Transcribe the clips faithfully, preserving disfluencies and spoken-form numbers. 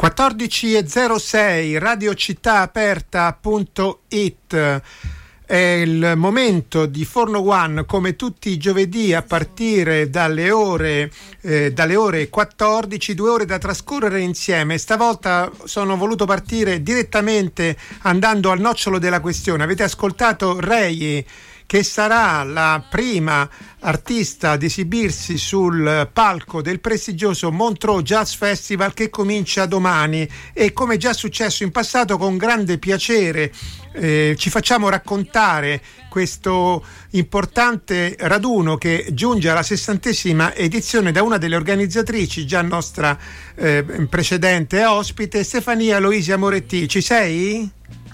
quattordici e zero sei, radio città aperta punto it. È il momento di Forno One, come tutti i giovedì a partire dalle ore eh, dalle ore quattordici, due ore da trascorrere insieme. Stavolta sono voluto partire direttamente andando al nocciolo della questione. Avete ascoltato Rei, che sarà la prima artista ad esibirsi sul palco del prestigioso Montreux Jazz Festival, che comincia domani, e come già successo in passato, con grande piacere eh, ci facciamo raccontare questo importante raduno che giunge alla sessantesima edizione da una delle organizzatrici, già nostra eh, precedente ospite, Stefania Loisia Moretti. Ci sei?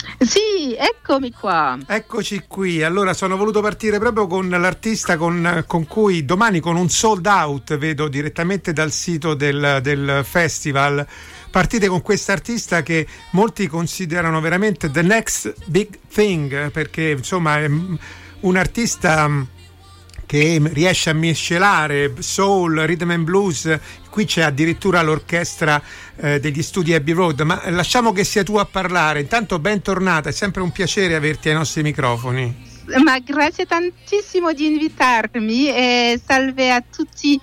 Sì, eccomi qua. Eccoci qui. Allora, sono voluto partire proprio con l'artista con, con cui domani, con un sold out, vedo direttamente dal sito del, del festival, partite con questa artista che molti considerano veramente the next big thing, perché insomma è un artista che riesce a miscelare soul, rhythm and blues. Qui c'è addirittura l'orchestra eh, degli studi Abbey Road, ma lasciamo che sia tu a parlare. Intanto bentornata, è sempre un piacere averti ai nostri microfoni. Ma grazie tantissimo di invitarmi e salve a tutti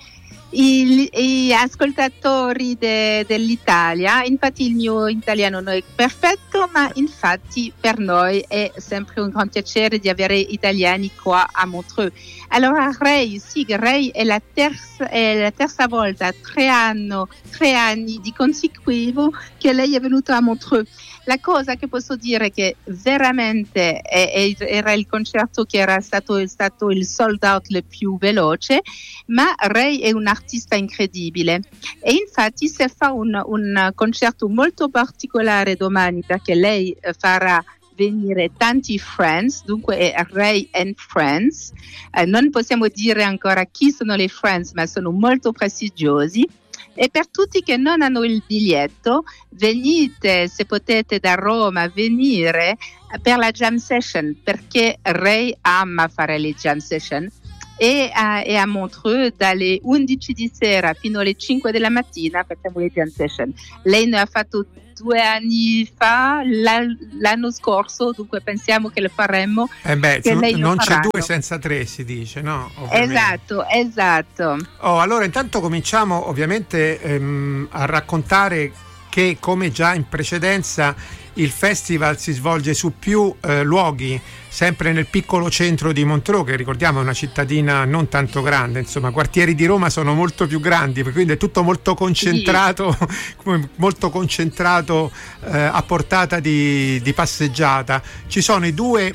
i, gli ascoltatori de, dell'Italia. Infatti il mio italiano non è perfetto, ma infatti per noi è sempre un gran piacere di avere italiani qua a Montreux. Allora Rei, sì, Rei è la terza, è la terza volta, tre anni, tre anni di consecutivo che lei è venuta a Montreux. La cosa che posso dire è che veramente è, è, era il concerto che era stato, è stato il sold out il più veloce, ma Rei è un artista incredibile e infatti si fa un, un concerto molto particolare domani, perché lei farà venire tanti friends, dunque è Rei and Friends. Eh, non possiamo dire ancora chi sono le friends, ma sono molto prestigiosi. E per tutti che non hanno il biglietto, venite, se potete, da Roma, venire per la jam session, perché Rei ama fare le jam session. E a, e a Montreux dalle undici di sera fino alle cinque della mattina facciamo le jam session. Lei ne ha fatto due anni fa, l'anno scorso, dunque pensiamo che lo faremo. Eh beh, che lei non c'è faranno. Due senza tre, si dice, no? Ovviamente. Esatto, esatto. Oh, allora intanto cominciamo ovviamente ehm, a raccontare che, come già in precedenza, il festival si svolge su più eh, luoghi, sempre nel piccolo centro di Montreux, che ricordiamo è una cittadina non tanto grande, insomma, quartieri di Roma sono molto più grandi, quindi è tutto molto concentrato, sì. molto concentrato eh, a portata di, di passeggiata. Ci sono i due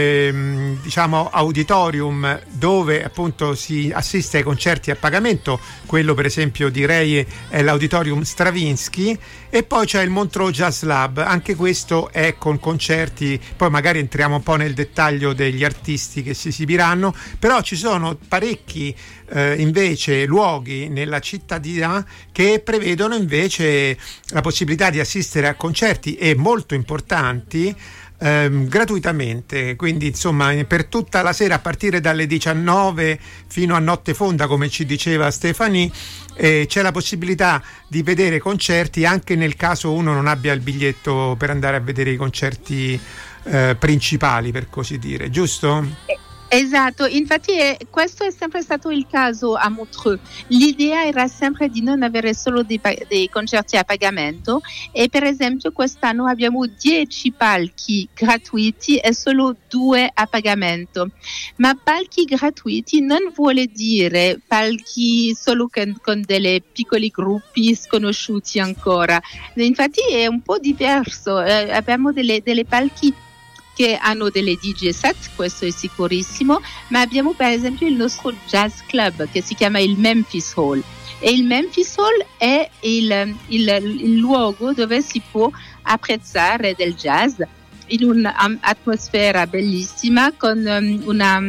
eh, diciamo auditorium dove appunto si assiste ai concerti a pagamento, quello per esempio di Rei è l'auditorium Stravinsky, e poi c'è il Montreux Jazz Lab, anche questo è con concerti, poi magari entriamo un po' nel dettaglio degli artisti che si esibiranno, però ci sono parecchi eh, invece luoghi nella cittadina che prevedono invece la possibilità di assistere a concerti, e molto importanti, ehm, gratuitamente, quindi insomma per tutta la sera a partire dalle diciannove fino a notte fonda, come ci diceva Stefani. Eh, c'è la possibilità di vedere concerti anche nel caso uno non abbia il biglietto per andare a vedere i concerti eh, principali, per così dire, giusto? Esatto, infatti è, questo è sempre stato il caso a Montreux. L'idea era sempre di non avere solo dei, dei concerti a pagamento, e per esempio quest'anno abbiamo dieci palchi gratuiti e solo due a pagamento. Ma palchi gratuiti non vuole dire palchi solo con, con delle piccoli gruppi sconosciuti ancora. Infatti è un po' diverso, eh, abbiamo delle, delle palchi che hanno delle D J set, questo è sicurissimo, ma abbiamo per esempio il nostro jazz club che si chiama il Memphis Hall, e il Memphis Hall è il, il, il luogo dove si può apprezzare del jazz in un'atmosfera bellissima, con um, una,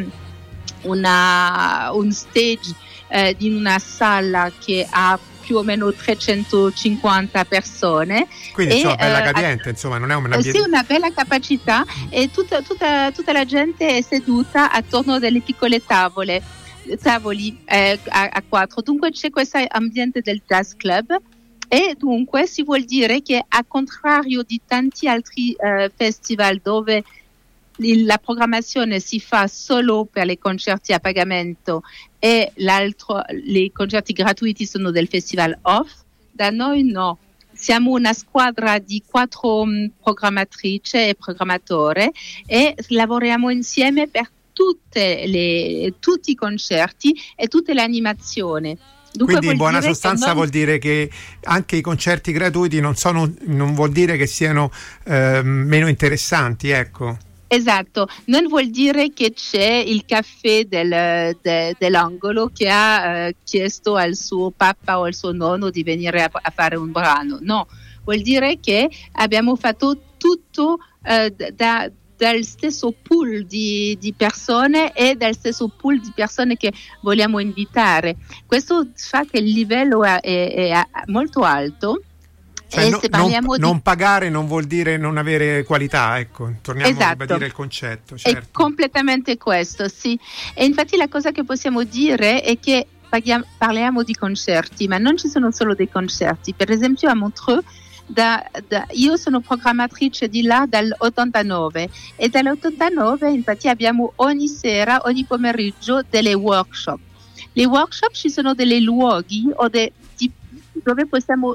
una, un stage eh, in una sala che ha più o meno trecentocinquanta persone. Quindi insomma, e, bella uh, capiente, insomma, non è una Sì, una bella capacità, e tutta, tutta, tutta la gente è seduta attorno a delle piccole tavole, tavoli eh, a, a quattro. Dunque c'è questo ambiente del jazz club, E dunque si vuol dire che, a contrario di tanti altri uh, festival dove la programmazione si fa solo per i concerti a pagamento e l'altro, i concerti gratuiti sono del festival off, da noi no. Siamo una squadra di quattro programmatrici e programmatori e lavoriamo insieme per tutte le, tutti i concerti e tutte le animazioni. Dunque, quindi in buona sostanza non... vuol dire che anche i concerti gratuiti non sono, non vuol dire che siano eh, meno interessanti, ecco. Esatto, non vuol dire che c'è il caffè del, de, dell'angolo che ha eh, chiesto al suo papà o al suo nonno di venire a, a fare un brano, no, vuol dire che abbiamo fatto tutto eh, da, dal stesso pool di, di persone e dal stesso pool di persone che vogliamo invitare. Questo fa che il livello è, è, è molto alto. Cioè, no, non, non di... pagare non vuol dire non avere qualità, ecco, torniamo esatto. a ribadire il concetto. Certo. È completamente questo, sì. E infatti la cosa che possiamo dire è che paghiamo, parliamo di concerti, ma non ci sono solo dei concerti. Per esempio a Montreux, da, da, io sono programmatrice di là dall'ottantanove e dall'ottantanove infatti abbiamo ogni sera, ogni pomeriggio delle workshop. Le workshop ci sono dei luoghi o de, di, dove possiamo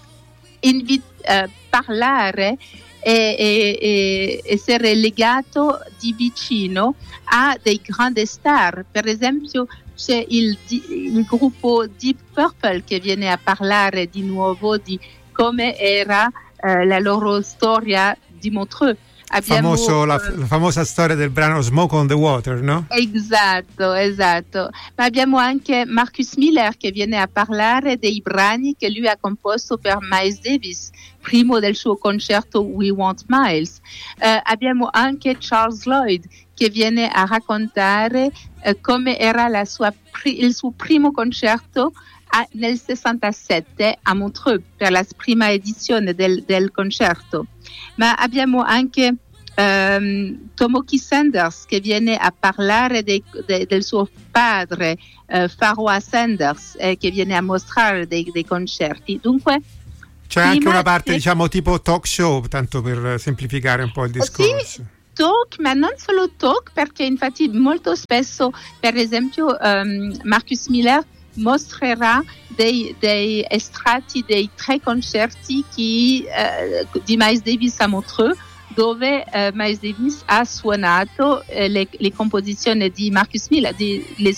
Invi- uh, parlare e, e, e essere legato di vicino a dei grandi star. Per esempio c'è il, il gruppo Deep Purple che viene a parlare di nuovo di come era uh, la loro storia di Montreux. Abbiamo, Famoso, la, la famosa storia del brano Smoke on the Water, no? Esatto, esatto. Ma abbiamo anche Marcus Miller che viene a parlare dei brani che lui ha composto per Miles Davis, primo del suo concerto We Want Miles. Uh, abbiamo anche Charles Lloyd che viene a raccontare uh, come era la sua pri- il suo primo concerto a, nel sessantasette a Montreux per la prima edizione del, del concerto. Ma abbiamo anche um, Tomoki Sanders che viene a parlare de, de, del suo padre uh, Pharoah Sanders eh, che viene a mostrare dei, dei concerti. Dunque c'è anche una parte che... diciamo tipo talk show, tanto per semplificare un po' il discorso. Sì, talk, ma non solo talk, perché infatti molto spesso, per esempio um, Marcus Miller mostrerà dei, dei estratti dei tre concerti che, uh, di Miles Davis a Montreux, dove uh, Miles Davis ha suonato uh, le, le composizioni di Marcus Miller, di, le